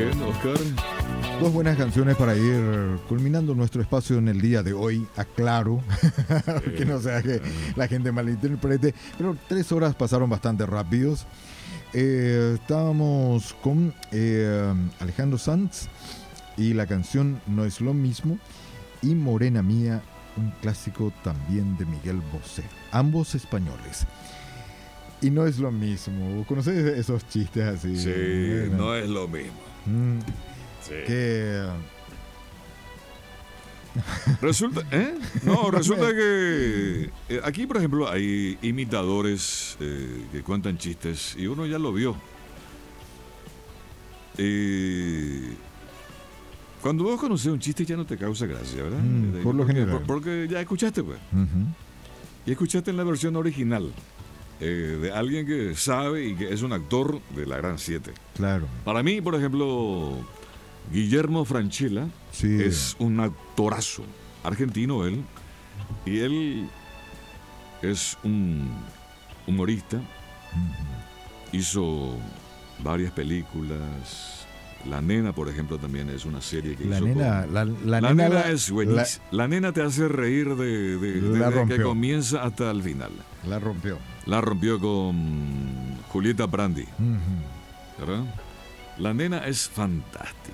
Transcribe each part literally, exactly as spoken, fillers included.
bien, Oscar. Dos buenas canciones para ir culminando nuestro espacio en el día de hoy, aclaro, que no sea que la gente malinterprete, pero tres horas pasaron bastante rápidos. Eh, estábamos con eh, Alejandro Sanz y la canción No es lo mismo, y Morena Mía, un clásico también de Miguel Bosé, ambos españoles. Y no es lo mismo, ¿conoces esos chistes así? Sí, bueno, no es lo mismo. Mm, sí. Que... Resulta, ¿eh? No, resulta que eh, aquí, por ejemplo, hay imitadores eh, que cuentan chistes y uno ya lo vio. Eh, cuando vos conoces un chiste ya no te causa gracia, ¿verdad? Mm, por lo porque, general. por, porque ya escuchaste, pues. Uh-huh. Y escuchaste en la versión original eh, de alguien que sabe y que es un actor de la Gran Siete. Claro. Para mí, por ejemplo, Guillermo Francella sí. es un actorazo argentino él, y él es un humorista. Uh-huh. Hizo varias películas. La Nena, por ejemplo, también es una serie que la hizo. Nena, con... la, la, la nena Nena la, es buenísima. La... la Nena te hace reír de, de, de, desde que comienza hasta el final. La rompió. La rompió con Julieta Brandi. Uh-huh. ¿Verdad? La Nena es fantástica.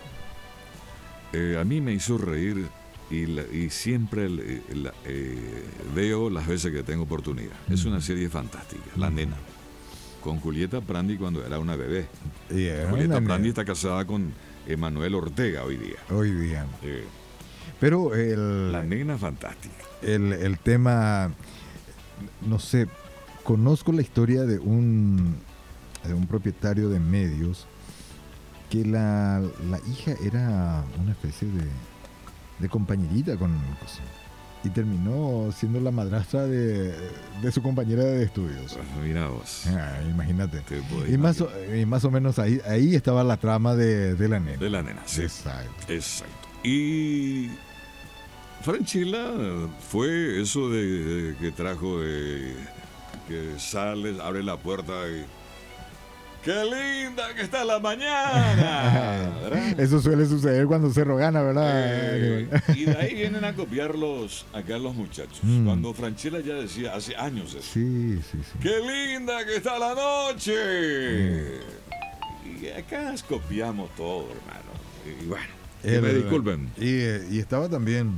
Eh, a mí me hizo reír y, la, y siempre eh, la, eh, veo las veces que tengo oportunidad. Uh-huh. Es una serie fantástica, La Nena. Con Julieta Brandi cuando era una bebé. Yeah, Julieta Brandi está casada con Emanuel Ortega hoy día. Hoy día. Eh, Pero el... La Nena fantástica. El, el tema, no sé, conozco la historia de un, de un propietario de medios que la, la hija era una especie de, de compañerita con... y terminó siendo la madrastra de, de su compañera de estudios. Bueno, mira vos. Ah, imagínate. Y más, o, y más o menos ahí, ahí estaba la trama de, de la nena. De la nena, sí. Exacto. Exacto. Y Francella fue eso de, de que trajo de que sale, abre la puerta y ¡qué linda que está la mañana! ¿Verdad? Eso suele suceder cuando Cerro gana, ¿verdad? Eh, y de ahí vienen a copiarlos acá los muchachos. Mm. Cuando Francella ya decía, hace años eso. Sí, sí, sí. ¡Qué linda que está la noche! Mm. Y acá copiamos todo, hermano. Y bueno, que me disculpen. Y, y estaba también,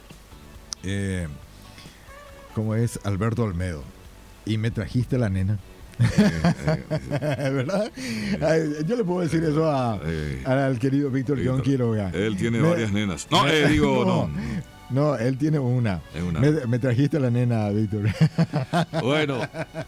eh, como es Alberto Olmedo. Y me trajiste la nena. Eh, eh, ¿verdad? Eh, Yo le puedo decir eso a, eh, al querido Víctor John Quiroga. Él tiene me, varias nenas. No, eh, digo, no, no. No, él tiene una. una. Me, me trajiste la nena, Víctor. Bueno.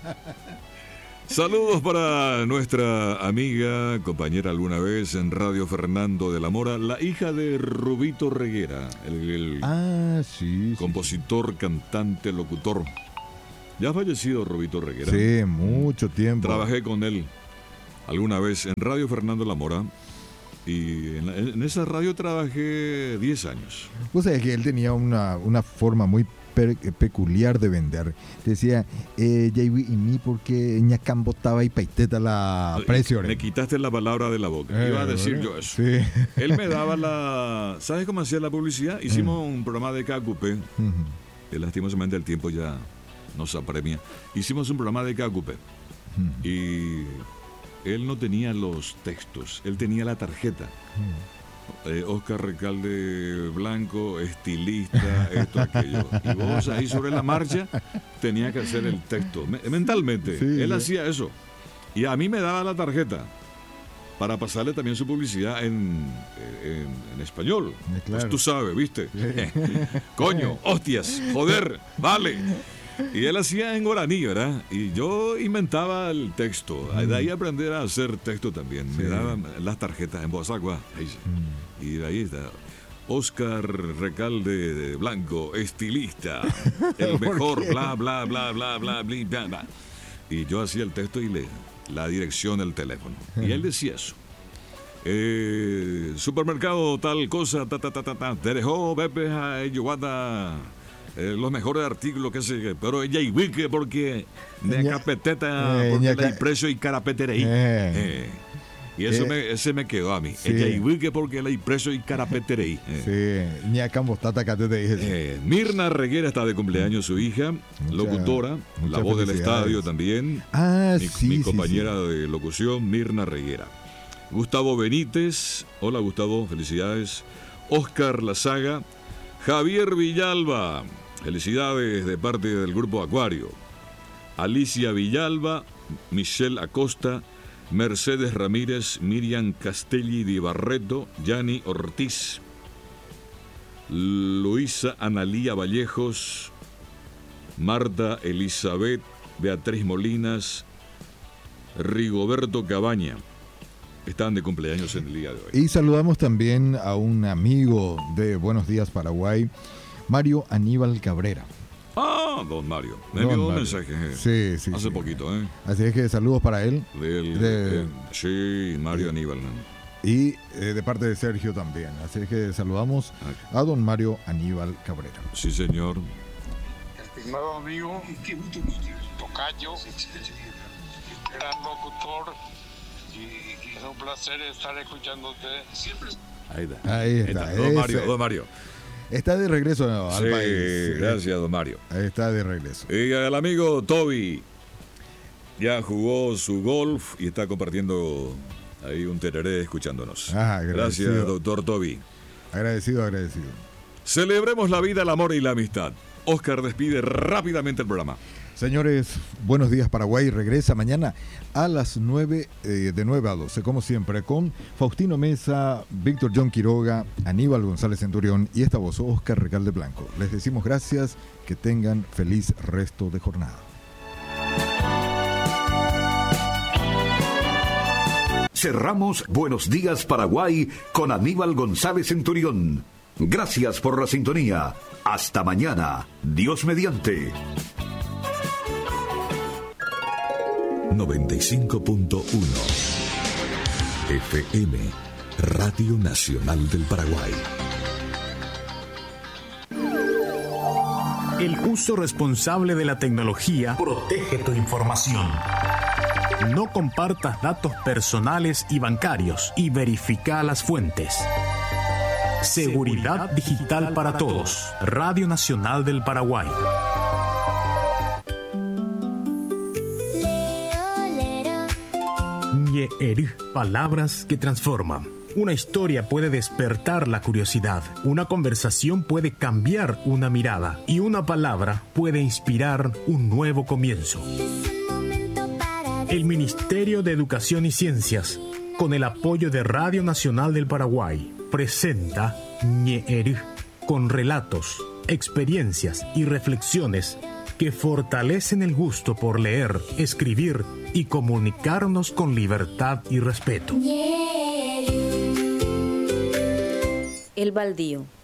Saludos para nuestra amiga, compañera alguna vez en Radio Fernando de la Mora, la hija de Rubito Reguera, el, el ah, sí, compositor, sí. cantante, locutor. Ya ha fallecido Rubito Reguera. Sí, mucho tiempo. Trabajé con él alguna vez en Radio Fernando La Mora. Y en, la, en esa radio trabajé diez años. Vos sabés que él tenía una, una forma muy per, peculiar de vender. Decía, eh, ya y mí porque ñacán botaba y paiteta la precio. Me quitaste la palabra de la boca. Eh, Iba a decir bueno, yo eso. Sí. Él me daba la... ¿Sabes cómo hacía la publicidad? Hicimos uh-huh. un programa de K Q P. Uh-huh. Que lastimosamente el tiempo ya nos apremia. Hicimos un programa de K Q P. Uh-huh. Y él no tenía los textos. Él tenía la tarjeta. Uh-huh. Eh, Oscar Recalde Blanco, estilista, esto, aquello. Y vos ahí sobre la marcha tenía que hacer el texto. Me, mentalmente. Sí, él sí. hacía eso. Y a mí me daba la tarjeta para pasarle también su publicidad en, en, en español. Claro. Pues tú sabes, ¿viste? Sí. Coño, hostias, joder, vale. Y él hacía en guaraní, ¿verdad? Y yo inventaba el texto. Mm. De ahí aprender a hacer texto también. Sí. Me daban las tarjetas en voz agua. Mm. Y de ahí está. Oscar Recalde Blanco, estilista. El mejor, bla, bla, bla, bla, bla, bla, bla, bla. Y yo hacía el texto y le, la dirección del teléfono. Mm. Y él decía eso. Eh, supermercado, tal cosa, ta, ta, ta, ta, ta. Te dejó, Pepe, a Yuguata. Eh, los mejores artículos que se pero ella y wiki porque de capeteta porque el precio y carapetereí eh. eh. Y eso Eh, me, ese me quedó a mí. sí. Ella y que porque la impreso y carapeterei. Eh. Sí, ni acá Mostata acá te dije. Eh, Mirna Reguera está de cumpleaños, su hija, Mucha- locutora, la muchas voz del felicidades. estadio también. Ah, Mi, sí, mi sí, compañera de locución, Mirna Reguera. Gustavo Benítez, hola Gustavo, felicidades. Oscar Lazaga, Javier Villalba, felicidades de parte del grupo Acuario. Alicia Villalba, Michelle Acosta, Mercedes Ramírez, Miriam Castelli de Barreto, Yani Ortiz, Luisa Analía Vallejos, Marta Elizabeth, Beatriz Molinas, Rigoberto Cabaña. Están de cumpleaños en el día de hoy. Y saludamos también a un amigo de Buenos Días Paraguay, Mario Aníbal Cabrera. Ah, don Mario. Me Don envió un Mario. mensaje eh, Sí, sí, hace sí. poquito, ¿eh? Así es que saludos para él. Del, De- eh, sí, Mario Aníbal. ¿no? Y eh, de parte de Sergio también. Así es que saludamos a don Mario Aníbal Cabrera. Sí, señor. Estimado amigo, tocayo, gran locutor, y es un placer estar escuchándote. Ahí está. Ahí está. Don Mario, ese. don Mario. Está de regreso al Sí, país. gracias, don Mario. Ahí está de regreso. Y al amigo Toby. Ya jugó su golf y está compartiendo ahí un tereré escuchándonos. Ah, agradecido. Gracias, doctor Toby. Agradecido, agradecido. Celebremos la vida, el amor y la amistad. Oscar despide rápidamente el programa. Señores, buenos días Paraguay. Regresa mañana a las nueve, eh, de nueve a doce, como siempre, con Faustino Mesa, Víctor John Quiroga, Aníbal González Centurión y esta voz, Oscar Recalde Blanco. Les decimos gracias, que tengan feliz resto de jornada. Cerramos Buenos Días Paraguay con Aníbal González Centurión. Gracias por la sintonía. Hasta mañana. Dios mediante. noventa y cinco punto uno F M, Radio Nacional del Paraguay. El uso responsable de la tecnología protege tu información. No compartas datos personales y bancarios y verifica las fuentes. Seguridad digital para todos. Radio Nacional del Paraguay. Ñe'erü, palabras que transforman. Una historia puede despertar la curiosidad, una conversación puede cambiar una mirada y una palabra puede inspirar un nuevo comienzo. El Ministerio de Educación y Ciencias, con el apoyo de Radio Nacional del Paraguay, presenta Ñe'erü, con relatos, experiencias y reflexiones que fortalecen el gusto por leer, escribir y comunicarnos con libertad y respeto. El baldío.